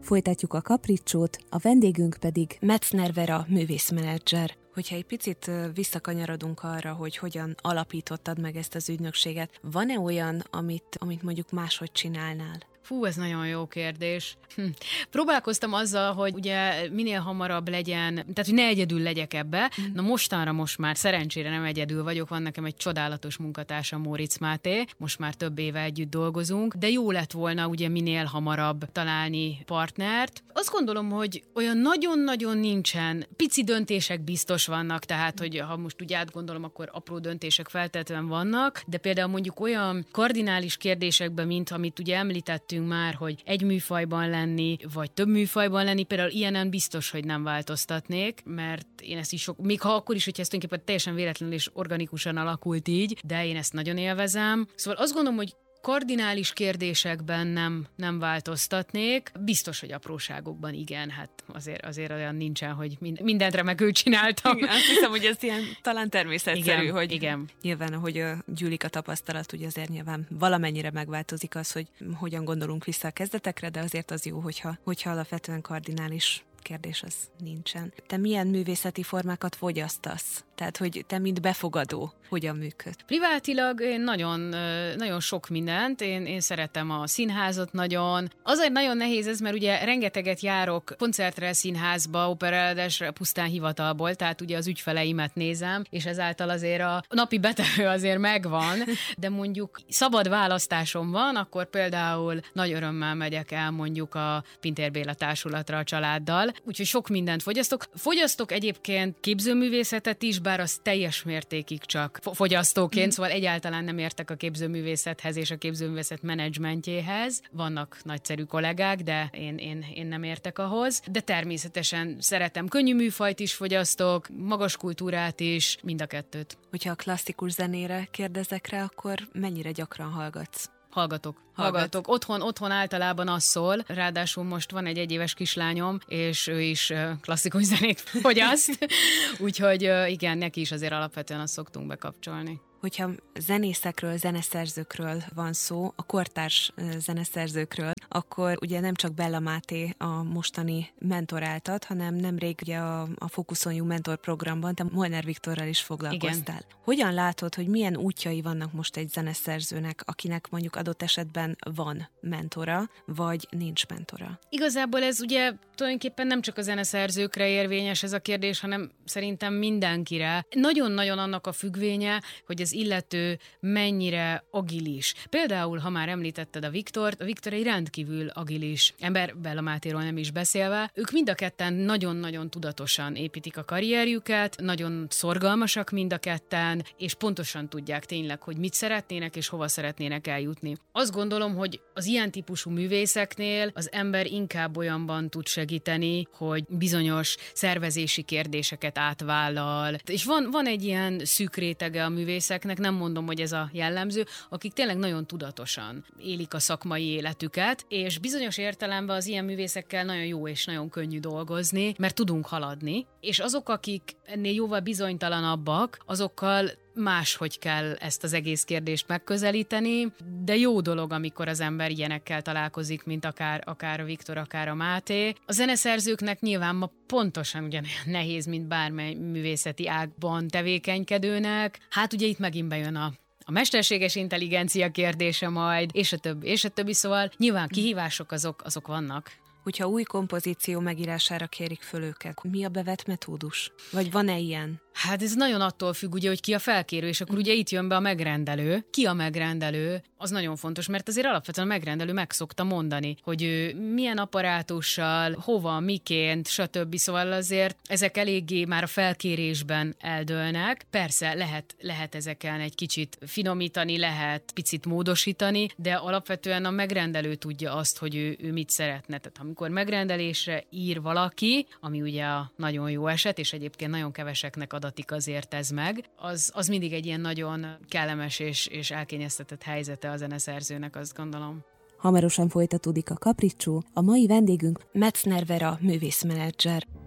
Folytatjuk a kapricsót, a vendégünk pedig Metzner Vera művészmenedzser. Hogyha egy picit visszakanyarodunk arra, hogy hogyan alapítottad meg ezt az ügynökséget, van-e olyan, amit mondjuk máshogy csinálnál? Fú, ez nagyon jó kérdés. Próbálkoztam azzal, hogy ugye minél hamarabb legyen, tehát hogy ne egyedül legyek ebbe. Na mostanra most már szerencsére nem egyedül vagyok, van nekem egy csodálatos munkatársam, Móricz Máté, most már több éve együtt dolgozunk, de jó lett volna ugye minél hamarabb találni partnert. Azt gondolom, hogy olyan nagyon-nagyon nincsen, pici döntések biztos vannak, tehát hogy ha most úgy átgondolom, akkor apró döntések feltétlenül vannak, de például mondjuk olyan kardinális kérdésekben, mint amit ugye említettünk már, hogy egy műfajban lenni, vagy több műfajban lenni, például ilyenen biztos, hogy nem változtatnék, mert én ezt is még ha akkor is, hogy ez tulajdonképpen teljesen véletlenül és organikusan alakult így, de én ezt nagyon élvezem. Szóval azt gondolom, hogy kardinális kérdésekben nem változtatnék. Biztos, hogy apróságokban igen, hát azért olyan nincsen, hogy mindent remekül csináltam. Igen, azt hiszem, hogy ez ilyen talán természetszerű, igen, hogy igen. Nyilván, ahogy gyűlik a tapasztalat, ugye azért nyilván valamennyire megváltozik az, hogy hogyan gondolunk vissza a kezdetekre, de azért az jó, hogyha alapvetően kardinális kérdés az nincsen. Te milyen művészeti formákat fogyasztasz? Tehát, hogy te mint befogadó hogyan működ? Privátilag én nagyon sok mindent, én szeretem a színházat nagyon. Azért nagyon nehéz ez, mert ugye rengeteget járok koncertre, színházba, operaadásra, pusztán hivatalból, tehát ugye az ügyfeleimet nézem, és ezáltal azért a napi betevő azért megvan, de mondjuk szabad választásom van, akkor például nagy örömmel megyek el mondjuk a Pintér Béla Társulatra a családdal, úgyhogy sok mindent fogyasztok. Fogyasztok egyébként képzőművészetet is, bár az teljes mértékig csak fogyasztóként, szóval egyáltalán nem értek a képzőművészethez és a képzőművészet menedzsmentjéhez. Vannak nagyszerű kollégák, de én nem értek ahhoz. De természetesen szeretem könnyű műfajt is fogyasztok, magas kultúrát is, mind a kettőt. Hogyha a klasszikus zenére kérdezek rá, akkor mennyire gyakran hallgatsz? Hallgatok. Otthon általában az szól, ráadásul most van egy egyéves kislányom, és ő is klasszikus zenét fogyaszt, úgyhogy igen, neki is azért alapvetően azt szoktunk bekapcsolni. Hogyha zenészekről, zeneszerzőkről van szó, a kortárs zeneszerzőkről, akkor ugye nem csak Bella Máté a mostani mentoráltad, hanem nemrég ugye a Focus on You mentor programban te Molnár Viktorral is foglalkoztál. Igen. Hogyan látod, hogy milyen útjai vannak most egy zeneszerzőnek, akinek mondjuk adott esetben van mentora, vagy nincs mentora? Igazából ez ugye tulajdonképpen nem csak a zeneszerzőkre érvényes ez a kérdés, hanem szerintem mindenkire. Nagyon-nagyon annak a függvénye, hogy az illető mennyire agilis. Például, ha már említetted a Viktort, a Viktor egy rendkívül agilis ember, Bella Mátéról nem is beszélve. Ők mind a ketten nagyon-nagyon tudatosan építik a karrierjüket, nagyon szorgalmasak mind a ketten, és pontosan tudják tényleg, hogy mit szeretnének és hova szeretnének eljutni. Azt gondolom, hogy az ilyen típusú művészeknél az ember inkább olyanban tud segíteni, hogy bizonyos szervezési kérdéseket átvállal. És van egy ilyen szűk rétege a művészeknek, nem mondom, hogy ez a jellemző, akik tényleg nagyon tudatosan élik a szakmai életüket, és bizonyos értelemben az ilyen művészekkel nagyon jó és nagyon könnyű dolgozni, mert tudunk haladni, és azok, akik ennél jóval bizonytalanabbak, azokkal máshogy kell ezt az egész kérdést megközelíteni, de jó dolog, amikor az ember ilyenekkel találkozik, mint akár a Viktor, akár a Máté. A zeneszerzőknek nyilván ma pontosan ugyanolyan nehéz, mint bármely művészeti ágban tevékenykedőnek. Hát ugye itt megint bejön a mesterséges intelligencia kérdése majd, és a többi, szóval nyilván kihívások azok vannak. Hogyha új kompozíció megírására kérik föl őket, mi a bevett metódus? Vagy van-e ilyen? Hát ez nagyon attól függ, ugye, hogy ki a felkérő, és akkor ugye itt jön be a megrendelő. Ki a megrendelő? Az nagyon fontos, mert azért alapvetően a megrendelő meg szokta mondani, hogy ő milyen apparátussal, hova, miként, stb. Szóval azért ezek eléggé már a felkérésben eldőlnek. Persze lehet ezeken egy kicsit finomítani, lehet picit módosítani, de alapvetően a megrendelő tudja azt, hogy ő mit szeretne. Tehát amikor megrendelésre ír valaki, ami ugye a nagyon jó eset, és egyébként nagyon keveseknek adatik azért ez meg, az mindig egy ilyen nagyon kellemes és elkényeztetett helyzete a zeneszerzőnek, azt gondolom. Hamarosan folytatódik a kapricsó, a mai vendégünk Metzner Vera művészmenedzser.